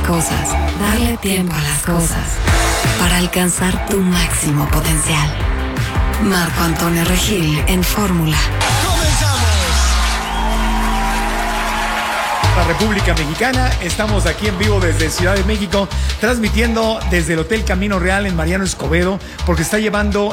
cosas, darle tiempo a las cosas, para alcanzar tu máximo potencial. Marco Antonio Regil en Fórmula. La República Mexicana, estamos aquí en vivo desde Ciudad de México, transmitiendo desde el Hotel Camino Real en Mariano Escobedo, porque está llevando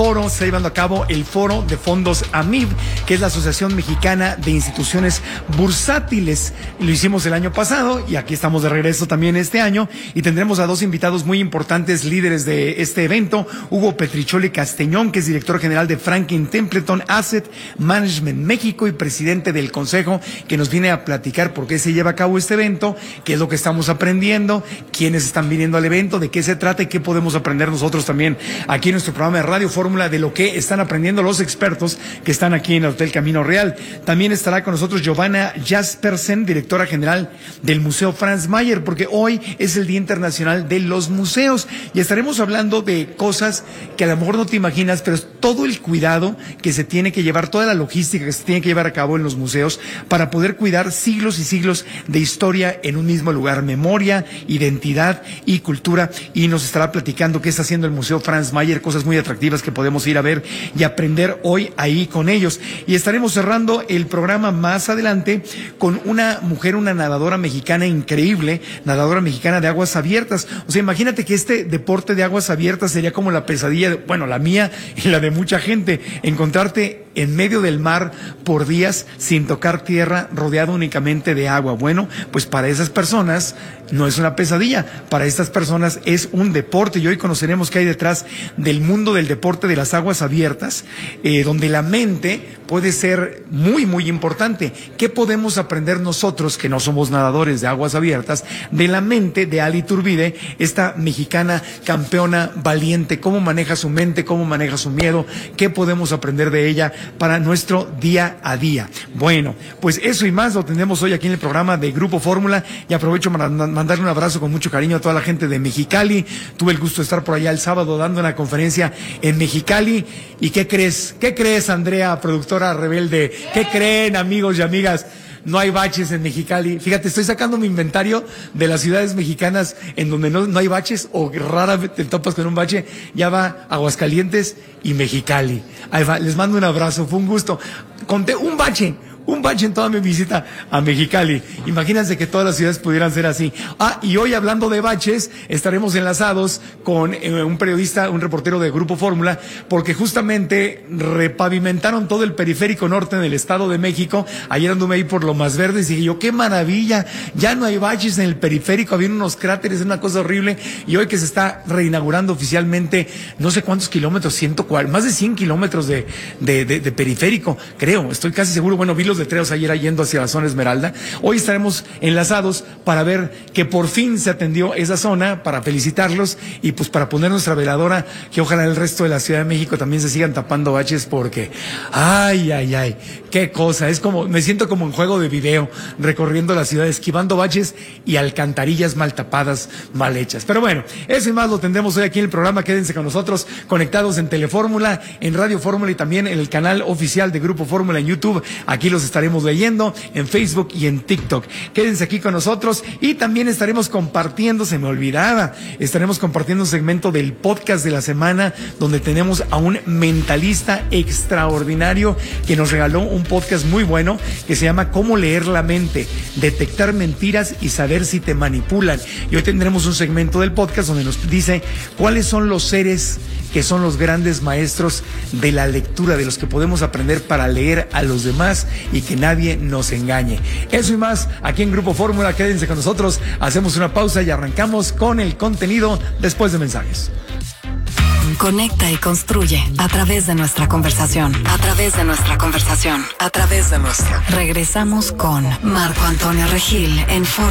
a cabo el foro de fondos AMIB, que es la Asociación Mexicana de Instituciones Bursátiles. Lo hicimos el año pasado y aquí estamos de regreso también este año, y tendremos a dos invitados muy importantes, líderes de este evento: Hugo Petricholi Castellón, que es director general de Franklin Templeton Asset Management México y presidente del consejo, que nos viene a platicar por qué se lleva a cabo este evento, qué es lo que estamos aprendiendo, quiénes están viniendo al evento, de qué se trata y qué podemos aprender nosotros también aquí en nuestro programa de Radio Fórmula de lo que están aprendiendo los expertos que están aquí en el Hotel Camino Real. También estará con nosotros Giovanna Jaspersen, directora general del Museo Franz Mayer, porque hoy es el Día Internacional de los Museos y estaremos hablando de cosas que a lo mejor no te imaginas, pero es todo el cuidado que se tiene que llevar, toda la logística que se tiene que llevar a cabo en los museos para poder cuidar siglos y siglos de historia en un mismo lugar, memoria, identidad y cultura. Y nos estará platicando qué está haciendo el Museo Franz Mayer, cosas muy atractivas que podemos ir a ver y aprender hoy ahí con ellos. Y estaremos cerrando el programa más adelante con una mujer, una nadadora mexicana increíble, nadadora mexicana de aguas abiertas. O sea, imagínate que este deporte de aguas abiertas sería como la pesadilla, la mía y la de mucha gente, encontrarte en medio del mar por días sin tocar tierra, rodeado únicamente de agua. Bueno, pues para esas personas no es una pesadilla, para estas personas es un deporte, y hoy conoceremos qué hay detrás del mundo del deporte de las aguas abiertas, donde la mente puede ser muy, muy importante. ¿Qué podemos aprender nosotros, que no somos nadadores de aguas abiertas, de la mente de Ali Iturbide, esta mexicana campeona valiente? ¿Cómo maneja su mente? ¿Cómo maneja su miedo? ¿Qué podemos aprender de ella para nuestro día a día? Bueno, pues eso y más lo tendremos hoy aquí en el programa de Grupo Fórmula, y aprovecho para mandarle un abrazo con mucho cariño a toda la gente de Mexicali. Tuve el gusto de estar por allá el sábado dando una conferencia en Mexicali. ¿Y qué crees? ¿Qué crees, Andrea, productora rebelde? ¿Qué creen, amigos y amigas? No hay baches en Mexicali. Fíjate, estoy sacando mi inventario de las ciudades mexicanas en donde no hay baches, o rara vez te topas con un bache. Ya va Aguascalientes y Mexicali. Ahí va, les mando un abrazo, fue un gusto. Conté un bache en toda mi visita a Mexicali. Imagínense que todas las ciudades pudieran ser así. Y hoy, hablando de baches, estaremos enlazados con un periodista, un reportero de Grupo Fórmula, porque justamente repavimentaron todo el periférico norte del Estado de México. Ayer anduve ahí por Lomas Verdes y dije yo, qué maravilla, ya no hay baches en el periférico, había unos cráteres, una cosa horrible. Y hoy que se está reinaugurando oficialmente, no sé cuántos kilómetros, 140, más de 100 kilómetros de periférico, creo, estoy casi seguro. Bueno, vi los letreros ayer yendo hacia la zona Esmeralda. Hoy estaremos enlazados para ver que por fin se atendió esa zona, para felicitarlos y pues para poner nuestra veladora, que ojalá el resto de la Ciudad de México también se sigan tapando baches, porque ay, qué cosa, me siento como en juego de video, recorriendo la ciudad, esquivando baches y alcantarillas mal tapadas, mal hechas. Pero bueno, eso y más lo tendremos hoy aquí en el programa. Quédense con nosotros, conectados en Telefórmula, en Radio Fórmula y también en el canal oficial de Grupo Fórmula en YouTube. Aquí los estaremos leyendo en Facebook y en TikTok. Quédense aquí con nosotros, y también estaremos compartiendo, se me olvidaba, estaremos compartiendo un segmento del podcast de la semana, donde tenemos a un mentalista extraordinario que nos regaló un podcast muy bueno que se llama Cómo leer la mente, detectar mentiras y saber si te manipulan. Y hoy tendremos un segmento del podcast donde nos dice cuáles son los seres que son los grandes maestros de la lectura, de los que podemos aprender para leer a los demás y que nadie nos engañe. Eso y más aquí en Grupo Fórmula. Quédense con nosotros, hacemos una pausa y arrancamos con el contenido después de mensajes. Conecta y construye a través de nuestra conversación. Regresamos con Marco Antonio Regil en Fórmula.